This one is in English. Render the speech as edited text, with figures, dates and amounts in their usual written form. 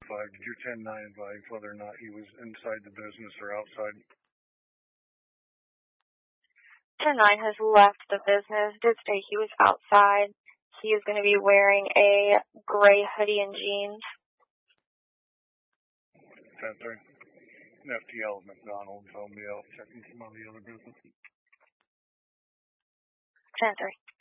did your 10-9 advise whether or not he was inside the business or outside? 10-9 has left the business. Did say he was outside. He is going to be wearing a gray hoodie and jeans. 10-3. FTL McDonald's, I'll be out checking some of the other businesses. 10-3.